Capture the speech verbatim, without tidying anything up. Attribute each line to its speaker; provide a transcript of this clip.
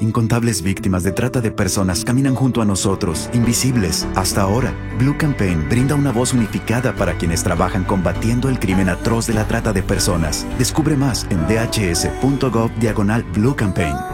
Speaker 1: Incontables víctimas de trata de personas caminan junto a nosotros, invisibles. Hasta ahora, Blue Campaign brinda una voz unificada para quienes trabajan combatiendo el crimen atroz de la trata de personas. Descubre más en dhs punto gov diagonal Blue Campaign.